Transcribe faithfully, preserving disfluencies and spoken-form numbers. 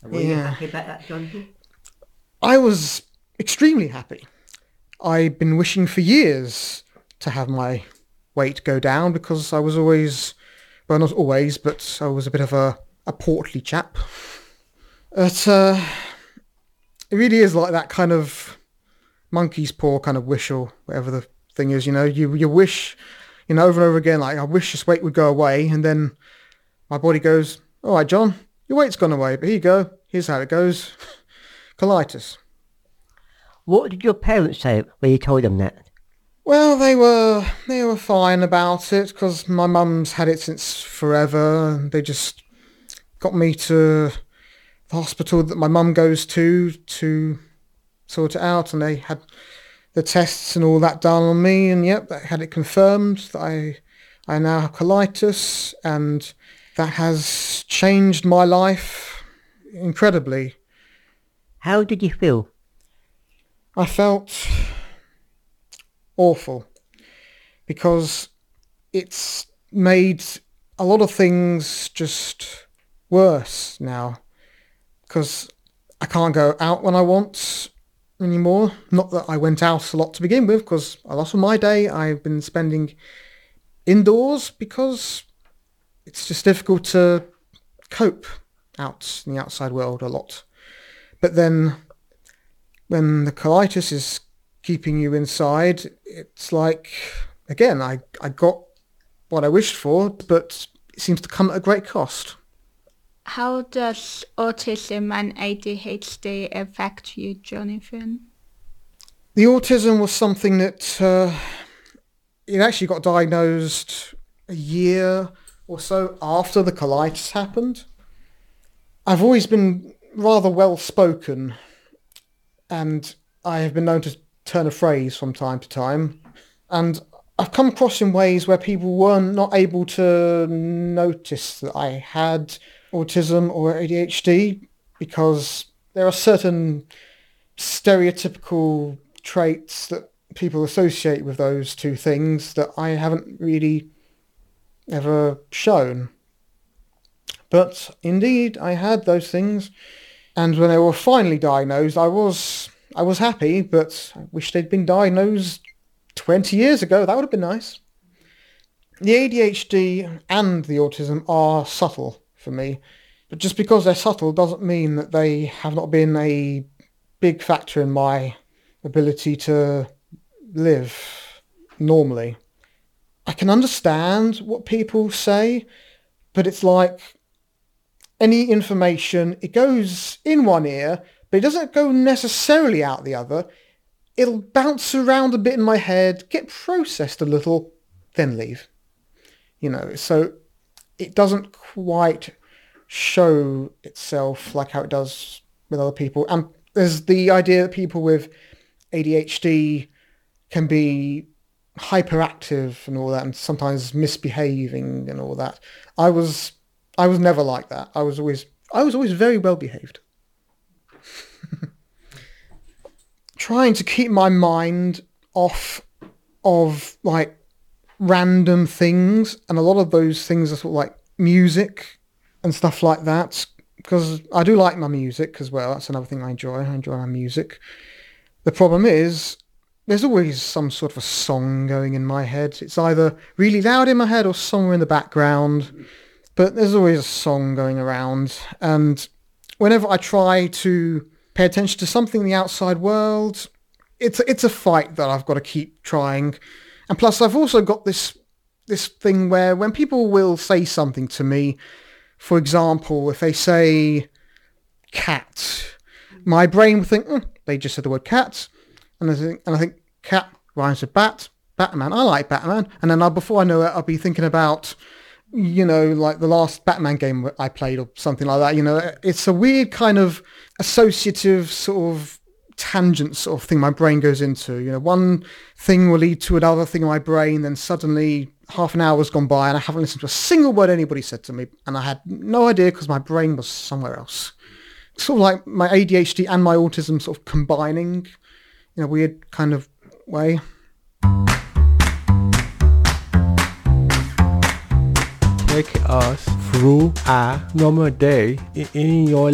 So were you Yeah. happy about that, Jonathan? I was extremely happy. I've been wishing for years to have my weight go down because I was always, well, not always, but I was a bit of a, a portly chap. But uh, it really is like that kind of monkey's paw kind of wish or whatever the thing is, you know, you you wish, you know, over and over again, like, I wish this weight would go away, and then my body goes, all right, John, your weight's gone away, but here you go, here's how it goes. Colitis. What did your parents say when you told them that? Well, they were they were fine about it because my mum's had it since forever. They just got me to the hospital that my mum goes to to sort it out, and they had the tests and all that done on me, and yep, they had it confirmed that I I now have colitis, and that has changed my life incredibly. How did you feel? I felt awful because it's made a lot of things just worse now, because I can't go out when I want anymore. Not that I went out a lot to begin with, because a lot of my day I've been spending indoors because it's just difficult to cope out in the outside world a lot. But then when the colitis is keeping you inside, it's like, again, I, I got what I wished for, but it seems to come at a great cost. How does autism and A D H D affect you, Jonathan? The autism was something that uh, it actually got diagnosed a year or so after the colitis happened. I've always been rather well spoken, and I have been known to turn a phrase from time to time. And I've come across in ways where people were not able to notice that I had autism or A D H D because there are certain stereotypical traits that people associate with those two things that I haven't really ever shown. But indeed, I had those things, and when they were finally diagnosed, I was I was happy, but I wish they'd been diagnosed twenty years ago. That would have been nice. The A D H D and the autism are subtle for me, but just because they're subtle doesn't mean that they have not been a big factor in my ability to live normally. I can understand what people say, but it's like any information, it goes in one ear, but it doesn't go necessarily out the other. It'll bounce around a bit in my head, get processed a little, then leave. You know, so it doesn't quite show itself like how it does with other people. And there's the idea that people with A D H D can be hyperactive and all that, and sometimes misbehaving and all that. I was I was never like that. I was always I was always very well behaved. Trying to keep my mind off of like random things, and a lot of those things are sort of like music and stuff like that, because I do like my music as well. That's another thing I enjoy. I enjoy my music. The problem is there's always some sort of a song going in my head. It's either really loud in my head or somewhere in the background, but there's always a song going around. And whenever I try to pay attention to something in the outside world, it's it's a fight that I've got to keep trying. And plus, I've also got this this thing where when people will say something to me, for example, if they say cat, my brain will think, mm, they just said the word cat. And I think, and I think cat rhymes with bat, Batman. I like Batman. And then I, before I know it, I'll be thinking about, you know, like the last Batman game I played or something like that. You know, it's a weird kind of associative sort of tangent sort of thing my brain goes into. You know, one thing will lead to another thing in my brain, then suddenly half an hour has gone by and I haven't listened to a single word anybody said to me, and I had no idea because my brain was somewhere else. Sort of like my A D H D and my autism sort of combining in a weird kind of way. Take us through a normal day in your